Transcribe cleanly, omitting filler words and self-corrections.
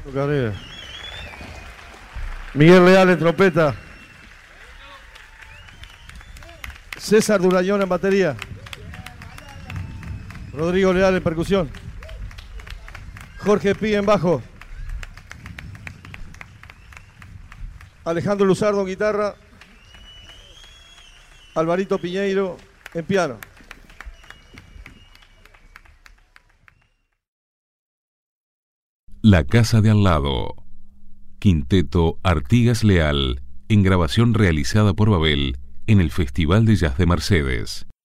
Cabrera. Miguel Leal en trompeta. César Durañón en batería. Rodrigo Leal en percusión. Jorge Pi en bajo. Alejandro Luzardo en guitarra. Alvarito Piñeiro en piano. La Casa de Al Lado. Quinteto Artigas Leal, en grabación realizada por Babel en el Festival de Jazz de Mercedes.